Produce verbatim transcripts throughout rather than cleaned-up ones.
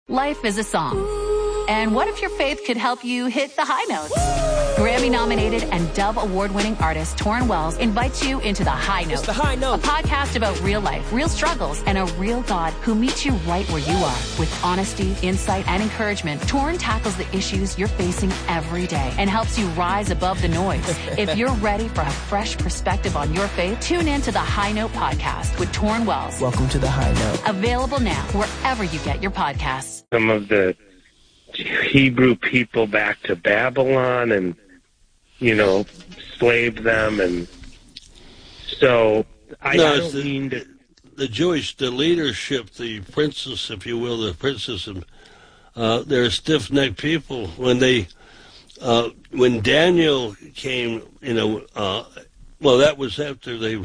Life is a song. And what if your faith could help you hit the high notes? Grammy-nominated and Dove Award-winning artist Torrin Wells invites you into The High Note. It's The High Note. A podcast about real life, real struggles, and a real God who meets you right where you are. With honesty, insight, and encouragement, Torrin tackles the issues you're facing every day and helps you rise above the noise. If you're ready for a fresh perspective on your faith, tune in to The High Note podcast with Torrin Wells. Welcome to The High Note. Available now wherever you get your podcasts. Some of the Hebrew people back to Babylon and, you know, slaved them. And so I, no, I don't the, mean to... The Jewish, the leadership, the princes, if you will, the princess, uh, they're stiff-necked people. When they, uh, when Daniel came, you know, uh, well, that was after they,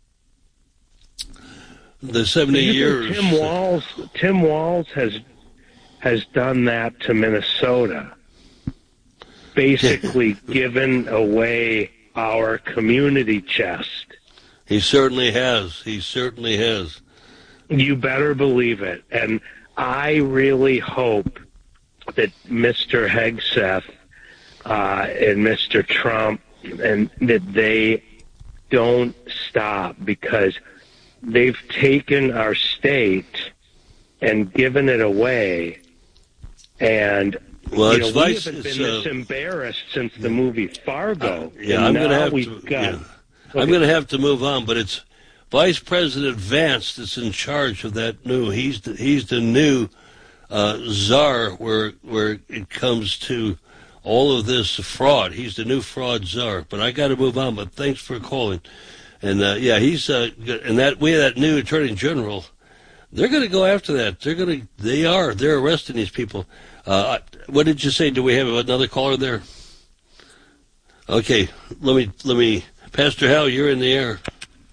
the seventy years. Tim Walz, Tim Walz has has done that to Minnesota, basically given away our community chest. He certainly has. He certainly has. You better believe it. And I really hope that Mister Hegseth uh, and Mister Trump, and that they don't stop, because they've taken our state and given it away. And well, you know, it's we vice, haven't it's, been uh, this embarrassed since the movie Fargo. Uh, yeah, and I'm going to now have we've to. got, Yeah. okay. I'm going to have to move on, but it's Vice President Vance that's in charge of that new. He's the, he's the new uh, czar where where it comes to all of this fraud. He's the new fraud czar. But I got to move on. But thanks for calling. And uh, yeah, he's uh, and that way that new Attorney General. They're going to go after that. They're going to. They are. They're arresting these people. Uh, what did you say? Do we have another caller there? Okay, let me let me. Pastor Hal, you're in the air.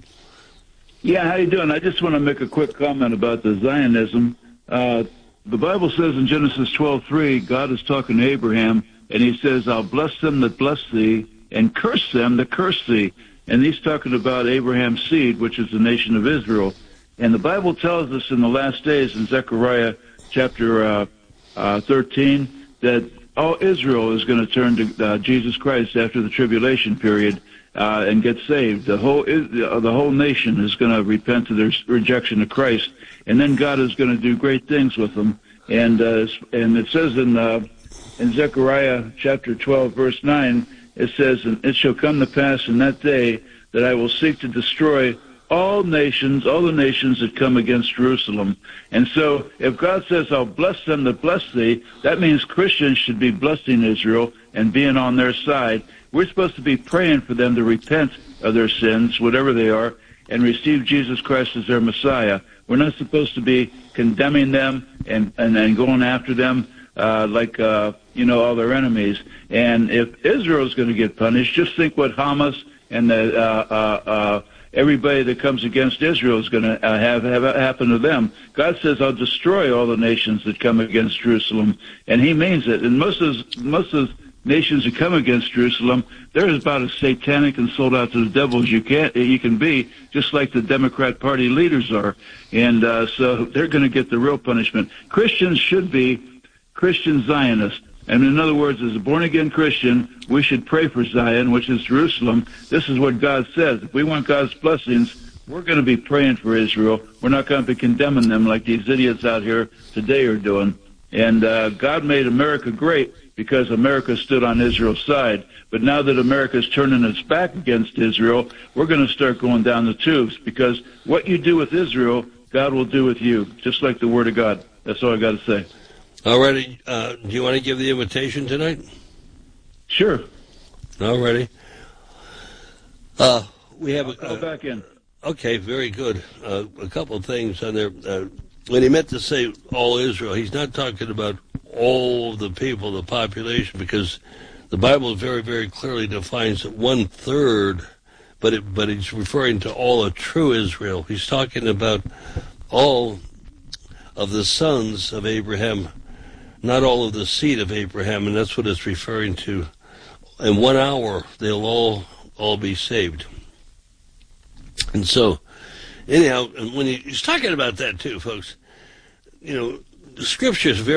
Yeah, how you doing? I just want to make a quick comment about the Zionism. Uh, the Bible says in Genesis twelve three, God is talking to Abraham, and he says, "I'll bless them that bless thee, and curse them that curse thee." And he's talking about Abraham's seed, which is the nation of Israel. And the Bible tells us in the last days in Zechariah chapter uh, uh, thirteen that all Israel is going to turn to uh, Jesus Christ after the tribulation period uh, and get saved. The whole uh, the whole nation is going to repent of their rejection of Christ, and then God is going to do great things with them. And uh, and it says in uh, in Zechariah chapter twelve verse nine, it says, "And it shall come to pass in that day that I will seek to destroy all nations, all the nations that come against Jerusalem." And so if God says, "I'll bless them that bless thee," that means Christians should be blessing Israel and being on their side. We're supposed to be praying for them to repent of their sins, whatever they are, and receive Jesus Christ as their Messiah. We're not supposed to be condemning them and, and, and going after them uh, like, uh, you know, all their enemies. And if Israel's going to get punished, just think what Hamas and the uh, uh, uh, everybody that comes against Israel is going to uh, have, have happen to them. God says, "I'll destroy all the nations that come against Jerusalem," and He means it. And most of most of the nations that come against Jerusalem, they're about as satanic and sold out to the devil as you can you can be, just like the Democrat Party leaders are. And uh, so they're going to get the real punishment. Christians should be Christian Zionists. And in other words, as a born-again Christian, we should pray for Zion, which is Jerusalem. This is what God says. If we want God's blessings, we're going to be praying for Israel. We're not going to be condemning them like these idiots out here today are doing. And uh, God made America great because America stood on Israel's side. But now that America's turning its back against Israel, we're going to start going down the tubes, because what you do with Israel, God will do with you, just like the Word of God. That's all I got to say. All righty. Uh, do you want to give the invitation tonight? Sure. All righty. Uh, we have a... I'll call back in. Okay, very good. Uh, a couple of things on there. Uh, when he meant to say all Israel, he's not talking about all of the people, the population, because the Bible very, very clearly defines one-third, but it, but he's referring to all of true Israel. He's talking about all of the sons of Abraham, not all of the seed of Abraham, and that's what it's referring to. In one hour, they'll all all be saved. And so, anyhow, when he, he's talking about that too, folks, you know, the Scripture is very